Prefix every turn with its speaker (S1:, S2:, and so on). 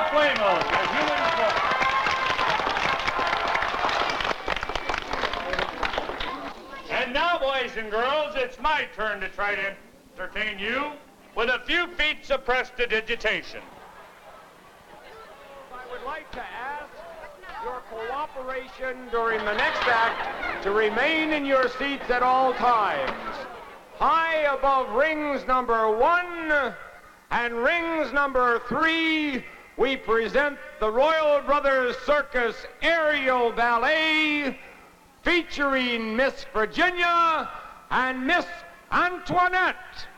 S1: Flamos as human form. And now, boys and girls, it's my turn to try to entertain you with a few feats of prestidigitation. I would like to ask your cooperation during the next act to remain in your seats at all times. High above rings number 1 and rings number 3, we present the Royal Brothers Circus Aerial Ballet featuring Miss Virginia and Miss Antoinette.